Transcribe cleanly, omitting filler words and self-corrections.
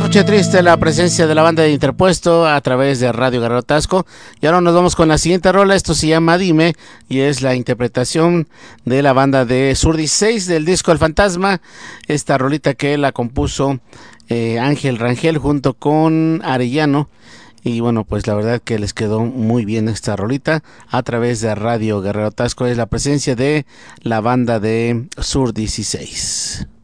escucha triste la presencia de la banda de Interpuesto a través de Radio Guerrero Tasco. Y ahora nos vamos con la siguiente rola. Esto se llama Dime y es la interpretación de la banda de Sur 16 del disco El Fantasma. Esta rolita que la compuso Ángel Rangel junto con Arellano. Y bueno, pues la verdad que les quedó muy bien esta rolita a través de Radio Guerrero Tasco. Es la presencia de la banda de Sur 16.